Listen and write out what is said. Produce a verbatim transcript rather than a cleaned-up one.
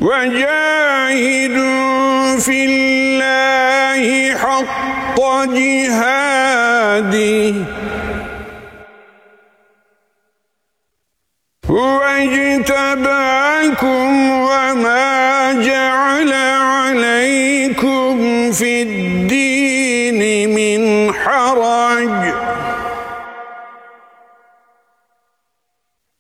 وجاهدوا في الله حق جهاده هو اجتباكم وما جعل عليكم في الدين من حرج